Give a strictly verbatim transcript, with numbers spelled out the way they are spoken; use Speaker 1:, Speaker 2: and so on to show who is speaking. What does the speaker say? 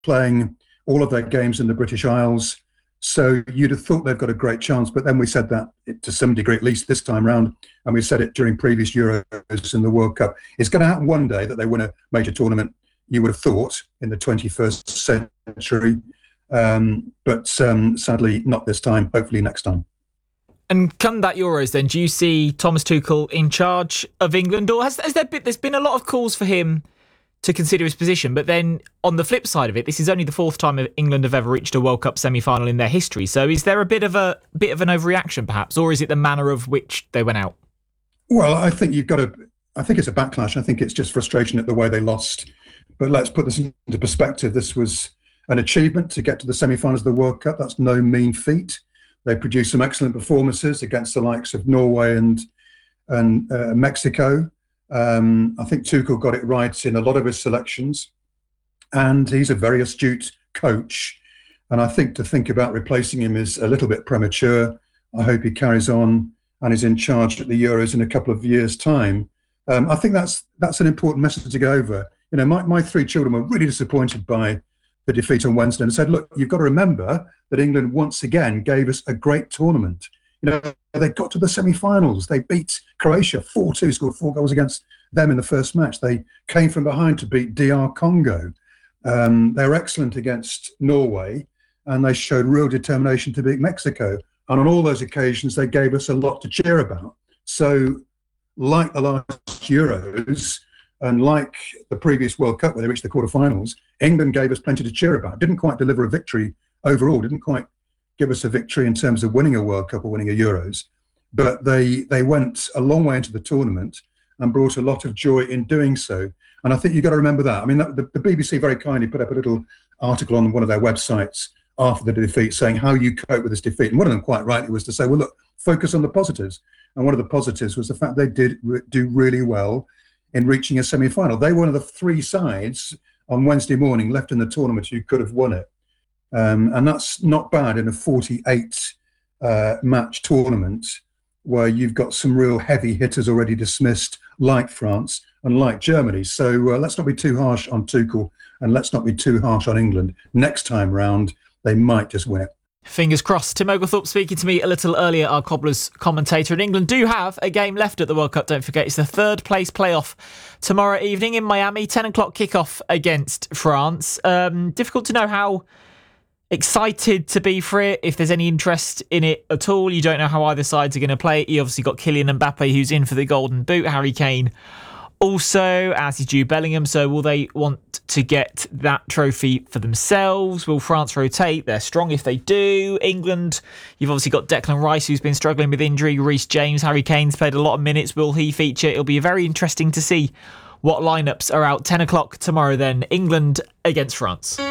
Speaker 1: playing all of their games in the British Isles. So you'd have thought they've got a great chance. But then we said that to some degree, at least this time round, and we said it during previous Euros and the World Cup. It's going to happen one day that they win a major tournament, you would have thought, in the twenty-first century. Um, but um, sadly, not this time. Hopefully next time.
Speaker 2: And come that Euros then, do you see Thomas Tuchel in charge of England? Or has, has there been, there's been a lot of calls for him to consider his position, but then on the flip side of it, this is only the fourth time England have ever reached a World Cup semi-final in their history. So is there a bit of a bit of an overreaction perhaps, or is it the manner of which they went out?
Speaker 1: Well, I think you've got to, I think it's a backlash. I think it's just frustration at the way they lost. But let's put this into perspective. This was an achievement to get to the semi-finals of the World Cup. That's no mean feat. They produced some excellent performances against the likes of Norway and, and uh, Mexico. Um, I think Tuchel got it right in a lot of his selections, and he's a very astute coach. And I think to think about replacing him is a little bit premature. I hope he carries on and is in charge at the Euros in a couple of years' time. Um, I think that's that's an important message to go over. You know, my, my three children were really disappointed by the defeat on Wednesday and said, look, you've got to remember that England once again gave us a great tournament. You know, they got to the semi-finals. They beat Croatia four two, scored four goals against them in the first match. They came from behind to beat D R Congo. Um, they were excellent against Norway, and they showed real determination to beat Mexico. And on all those occasions, they gave us a lot to cheer about. So, like the last Euros, and like the previous World Cup where they reached the quarterfinals, England gave us plenty to cheer about. Didn't quite deliver a victory overall, didn't quite give us a victory in terms of winning a World Cup or winning a Euros, but they they went a long way into the tournament and brought a lot of joy in doing so. And I think you've got to remember that. I mean, the, the B B C very kindly put up a little article on one of their websites after the defeat saying how you cope with this defeat. And one of them quite rightly was to say, well, look, focus on the positives. And one of the positives was the fact they did re- do really well in reaching a semi-final. They were one of the three sides on Wednesday morning left in the tournament who could have won it. Um, and that's not bad in a forty-eight uh, match tournament where you've got some real heavy hitters already dismissed, like France and like Germany. So uh, let's not be too harsh on Tuchel, and let's not be too harsh on England. Next time round, they might just win it.
Speaker 2: Fingers crossed. Tim Oglethorpe speaking to me a little earlier, our Cobblers commentator. And England do have a game left at the World Cup, don't forget. It's the third place playoff tomorrow evening in Miami, ten o'clock kickoff against France. Um, difficult to know how excited to be for it, if there's any interest in it at all. You don't know how either sides are going to play it. You obviously got Kylian Mbappe, who's in for the Golden Boot. Harry Kane also, as is Jude Bellingham. So will they want to get that trophy for themselves? Will France rotate? They're strong if they do. England, you've obviously got Declan Rice, who's been struggling with injury. Reece James, Harry Kane's played a lot of minutes. Will he feature? It'll be very interesting to see what lineups are out. ten o'clock tomorrow then, England against France.